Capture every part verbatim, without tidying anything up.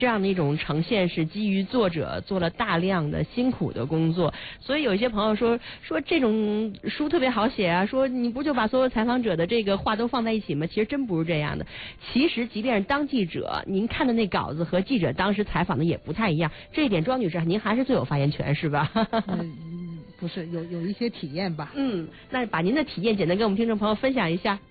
这样的一种呈现是基于作者做了大量的辛苦的工作，所以有一些朋友说说这种书特别好写啊，说你不就把所有采访者的这个话都放在一起吗？其实真不是这样的。其实即便是当记者，您看的那稿子和记者当时采访的也不太一样，这一点庄女士您还是最有发言权是吧？ 嗯，不是，有有一些体验吧。 嗯，那把您的体验简单跟我们听众朋友分享一下。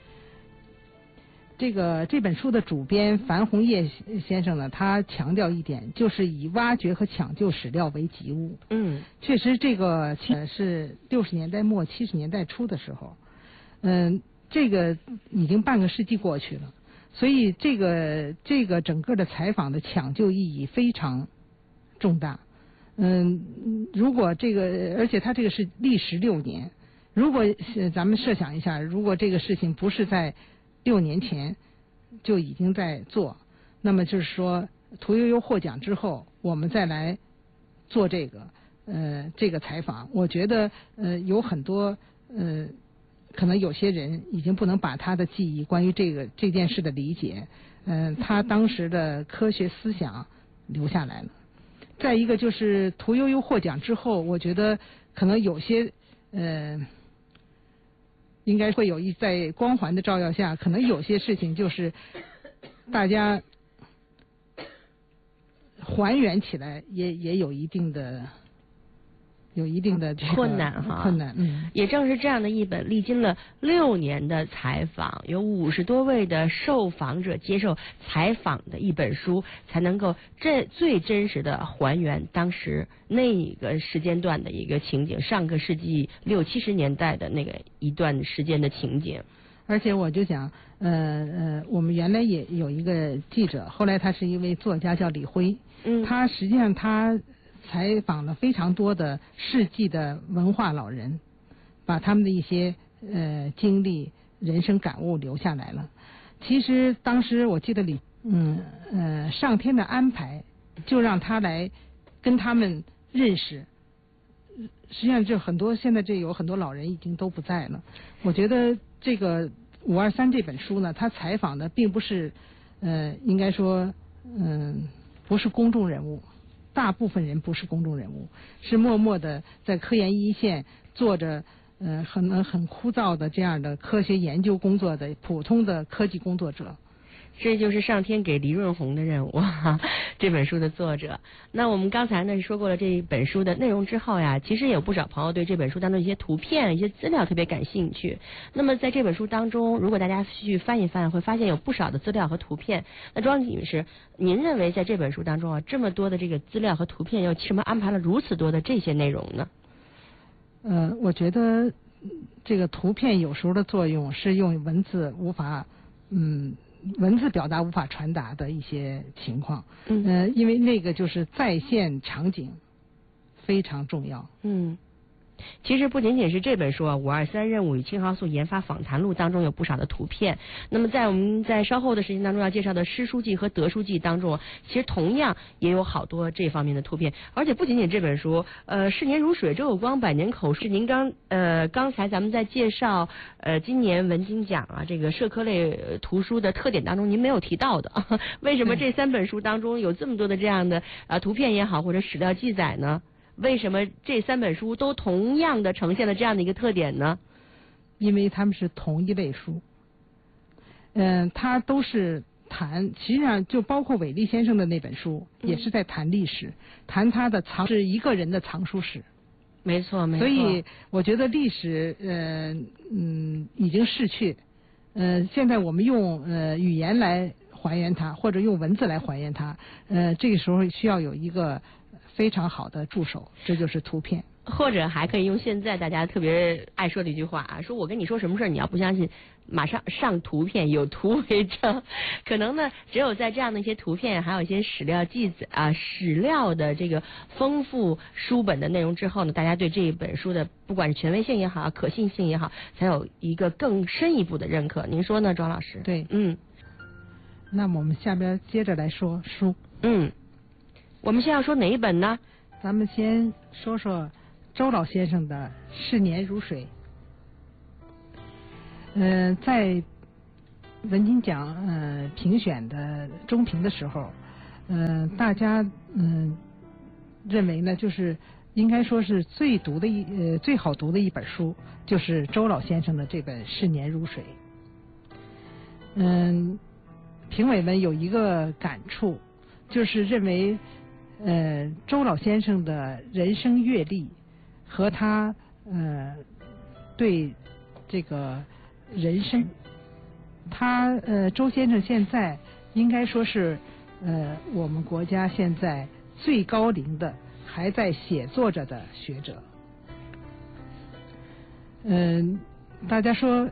这个这本书的主编樊红叶先生呢，他强调一点，就是以挖掘和抢救史料为己务。 嗯， 确实，这个是六十年代末七十年代初的时候，嗯，这个已经半个世纪过去了，所以这个这个整个的采访的抢救意义非常重大。嗯，如果这个，而且它这个是历时六年，如果咱们设想一下，如果这个事情不是在六年前就已经在做，那么就是说屠呦呦获奖之后，我们再来做这个呃这个采访，我觉得呃有很多呃可能有些人已经不能把他的记忆关于这个这件事的理解，嗯、呃，他当时的科学思想留下来了。再一个就是屠呦呦获奖之后，我觉得可能有些呃。应该会有一在光环的照耀下，可能有些事情就是大家还原起来也也有一定的有一定的这个困难哈， 困难。嗯， 也正是这样的一本历经了六年的采访，有五十多位的受访者接受采访的一本书，才能够这最真实的还原当时那个时间段的一个情景，上个世纪六七十年代的那个一段时间的情景。 而且我就想，呃呃，我们原来也有一个记者，后来他是一位作家叫李辉， 嗯， 他实际上他采访了非常多的世纪的文化老人，把他们的一些呃经历、人生感悟留下来了。其实当时我记得李，嗯呃，上天的安排就让他来跟他们认识。实际上，这很多现在这有很多老人已经都不在了。我觉得这个五二三这本书呢，他采访的并不是，呃，应该说，嗯、呃，不是公众人物。大部分人不是公众人物，是默默的在科研一线做着呃很很枯燥的这样的科学研究工作的普通的科技工作者。 这就是上天给黎润红的任务哈，这本书的作者。那我们刚才呢说过了这本书的内容之后呀，其实也有不少朋友对这本书当中一些图片、一些资料特别感兴趣。那么在这本书当中，如果大家去翻一翻，会发现有不少的资料和图片。那庄女士，您认为在这本书当中啊，这么多的这个资料和图片，又为什么安排了如此多的这些内容呢？ 呃，我觉得这个图片有时候的作用是用文字无法嗯。文字表达无法传达的一些情况，嗯，呃，因为那个就是再现场景非常重要， 嗯。其实不仅仅是这本书啊，五二三任务与青蒿素研发访谈录当中有不少的图片。那么在我们在稍后的时间当中要介绍的诗书记和德书记当中，其实同样也有好多这方面的图片。而且不仅仅这本书，呃，逝年如水，周有光，百年口述。您刚呃刚才咱们在介绍呃今年文津奖啊这个社科类图书的特点当中，您没有提到的，为什么这三本书当中有这么多的这样的啊图片也好或者史料记载呢？为什么这三本书都同样的呈现了这样的一个特点呢？ 因为他们是同一类书，嗯、呃，它都是谈，实际上就包括韦利先生的那本书，嗯、也是在谈历史，谈他的藏是一个人的藏书史。 没错，没错。 所以我觉得历史，呃，嗯，已经逝去，呃，现在我们用呃语言来还原它，或者用文字来还原它，呃，这个时候需要有一个非常好的助手，这就是图片。 或者还可以用现在大家特别爱说的一句话啊，说我跟你说什么事儿，你要不相信，马上上图片，有图为证。可能呢，只有在这样的一些图片，还有一些史料记载啊，史料的这个丰富书本的内容之后呢，大家对这一本书的不管是权威性也好，可信性也好，才有一个更深一步的认可。您说呢，庄老师？ 对， 嗯。 那么我们下边接着来说书。 嗯，我们先要说哪一本呢？ 咱们先说说周老先生的《逝年如水》。呃，在文津奖呃评选的中评的时候， 呃，大家嗯、呃、认为呢，就是应该说是最读的一呃最好读的一本书，就是周老先生的这本《逝年如水》。嗯，评委们有一个感触，就是认为呃周老先生的人生阅历和他呃对这个人生，他呃周先生现在应该说是呃我们国家现在最高龄的还在写作着的学者。嗯、呃，大家说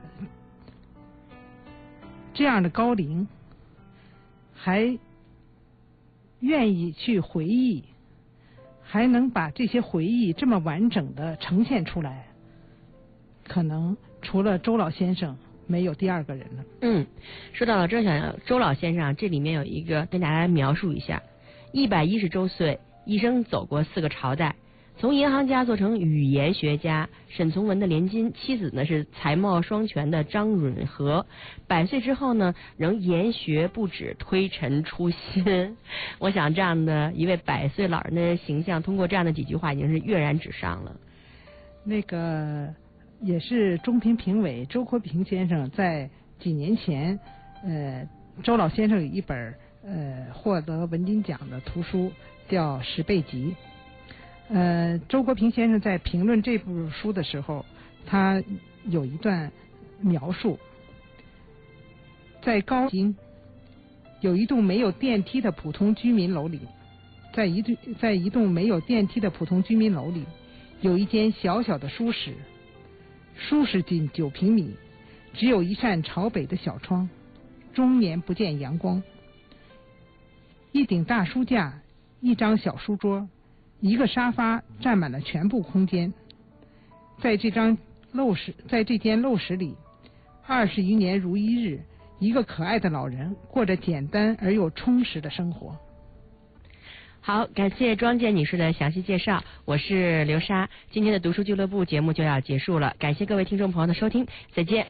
这样的高龄还愿意去回忆，还能把这些回忆这么完整的呈现出来，可能除了周老先生没有第二个人了。 嗯，说到了周小周老先生，这里面有一个跟大家描述一下：一百一十周岁，一生走过四个朝代，从银行家做成语言学家，沈从文的连金，妻子呢是才貌双全的张允和。百岁之后呢，仍研学不止，推陈出新。我想这样的一位百岁老人的形象，通过这样的几句话，已经是跃然纸上了。 那个也是中评评委周国平先生在几年前，呃，周老先生有一本呃获得文津奖的图书叫《十倍集》。呃，周国平先生在评论这部书的时候，他有一段描述，在高京有一栋没有电梯的普通居民楼里，在一栋在一栋没有电梯的普通居民楼里，有一间小小的书室，书室仅九平米，只有一扇朝北的小窗，终年不见阳光。一顶大书架，一张小书桌，一个沙发占满了全部空间。在这张陋室，在这间陋室里，二十余年如一日，一个可爱的老人过着简单而又充实的生活。 好，感谢庄健女士的详细介绍，我是刘莎。今天的读书俱乐部节目就要结束了，感谢各位听众朋友的收听，再见。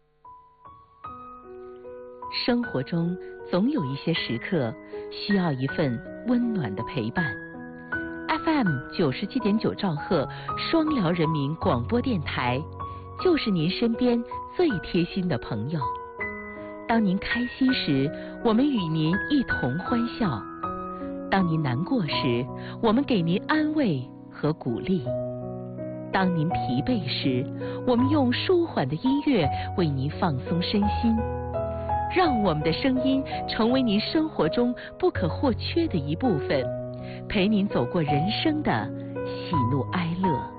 生活中总有一些时刻需要一份温暖的陪伴。F M 九十七点九兆赫双辽人民广播电台，就是您身边最贴心的朋友。当您开心时，我们与您一同欢笑；当您难过时，我们给您安慰和鼓励；当您疲惫时，我们用舒缓的音乐为您放松身心。让我们的声音成为您生活中不可或缺的一部分，陪您走过人生的喜怒哀乐。